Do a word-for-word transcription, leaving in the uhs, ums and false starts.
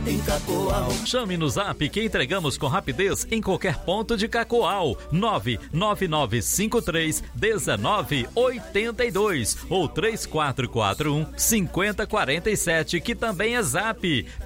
em Cacoal. Chame no Zap que entregamos com rapidez em qualquer ponto de Cacoal. nove nove nove cinco três um nove oito dois ou três quatro quatro um cinco zero quatro sete, que também é Zap.